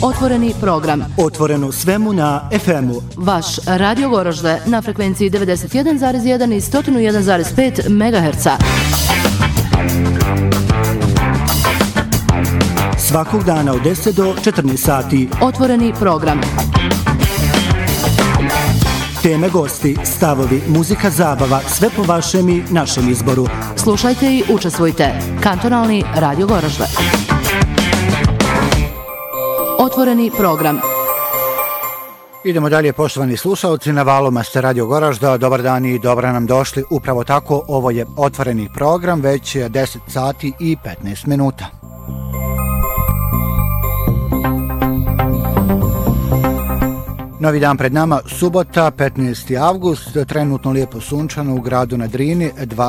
Otvoreni program. Otvoreno svemu na FM-u. Vaš Radio Goražde na frekvenciji 91,1 i 101,5 MHz. Svakog dana od 10 do 14 sati. Otvoreni program. Teme, gosti, stavovi, muzika, zabava, sve po vašem i našem izboru. Slušajte i učestvujte. Kantonalni Radio Goražde. Otvoreni program. Idemo dalje, poštovani slušalci, na valoma ste Radio Goražda. Dobar dan i dobro nam došli. Upravo tako, ovo je otvoreni program, već 10 sati i 15 minuta. Novi dan pred nama, subota, 15. avgust, trenutno lijepo sunčano u gradu na Drini,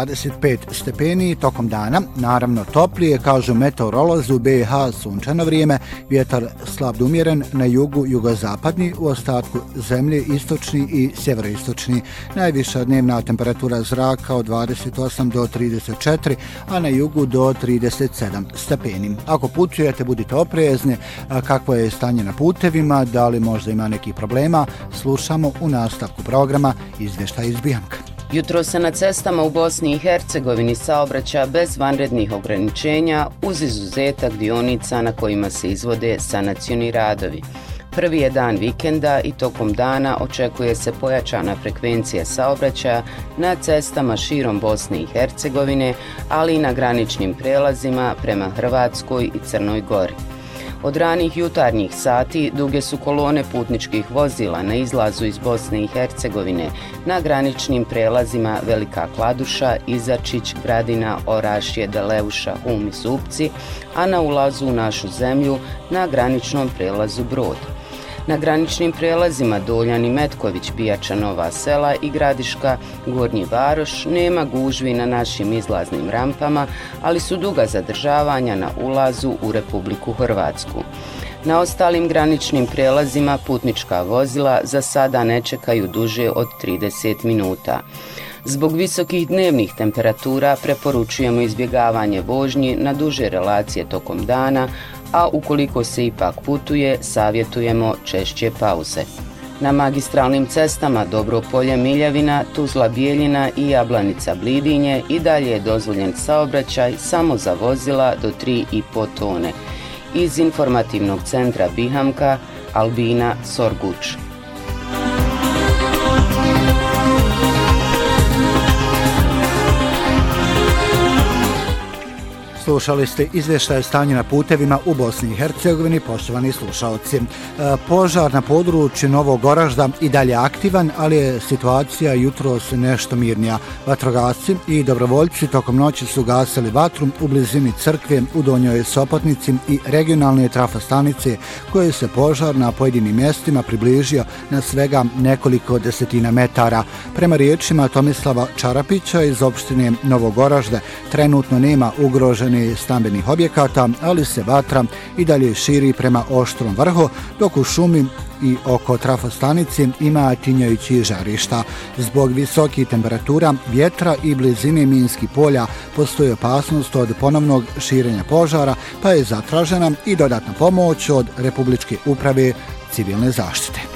25 stepeni tokom dana, naravno toplije, kažu meteorolozi u BiH, sunčano vrijeme, vjetar slab do umjeren, na jugu jugozapadni, u ostatku zemlje istočni i sjeveroistočni. Najviša dnevna temperatura zraka od 28 do 34, a na jugu do 37 stepeni. Ako putujete, budite oprezni, kakvo je stanje na putevima, da li možda ima neki problema, slušamo u nastavku programa izvještaj iz Bihamka. Jutro se na cestama u Bosni i Hercegovini saobraća bez vanrednih ograničenja uz izuzetak dionica na kojima se izvode sanacioni radovi. Prvi je dan vikenda i tokom dana očekuje se pojačana frekvencija saobraćaja na cestama širom Bosne i Hercegovine, ali i na graničnim prelazima prema Hrvatskoj i Crnoj Gori. Od ranih jutarnjih sati duge su kolone putničkih vozila na izlazu iz Bosne i Hercegovine na graničnim prelazima Velika Kladuša, Izačić, Gradina, Orašje, Deleuša, Hum i Zupci, a na ulazu u našu zemlju na graničnom prelazu Brod. Na graničnim prelazima Doljan i Metković, Bijača, Nova Sela i Gradiška, Gornji Varoš nema gužvi na našim izlaznim rampama, ali su duga zadržavanja na ulazu u Republiku Hrvatsku. Na ostalim graničnim prelazima putnička vozila za sada ne čekaju duže od 30 minuta. Zbog visokih dnevnih temperatura preporučujemo izbjegavanje vožnji na duže relacije tokom dana, a ukoliko se ipak putuje, savjetujemo češće pauze. Na magistralnim cestama Dobropolje, Miljavina, Tuzla, Bijeljina i Jablanica, Blidinje i dalje je dozvoljen saobraćaj samo za vozila do 3,5 tone. Iz informativnog centra Bihamka, Albina Sorguč. Slušali ste izvještaj stanja na putevima u Bosni i Hercegovini, poštovani slušalci. Požar na području Novog Goražda i dalje aktivan, ali je situacija jutros nešto mirnija. Vatrogasci i dobrovoljci tokom noći su gasili vatru u blizini crkve u Donjoj Sopotnici i regionalne trafostanice, koje se požar na pojedinim mjestima približio na svega nekoliko desetina metara. Prema riječima Tomislava Čarapića iz opštine Novog Goražde, trenutno nema ugroženih stambenih objekata, ali se vatra i dalje širi prema Oštrom vrhu, dok u šumi i oko trafostanici ima tinjajući žarišta. Zbog visokih temperatura, vjetra i blizine minskih polja postoji opasnost od ponovnog širenja požara, pa je zatražena i dodatna pomoć od Republičke uprave civilne zaštite.